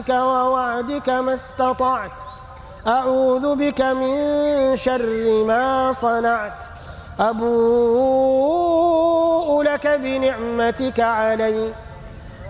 ووعدك ما استطعت أعوذ بك من شر ما صنعت أبوء لك بنعمتك علي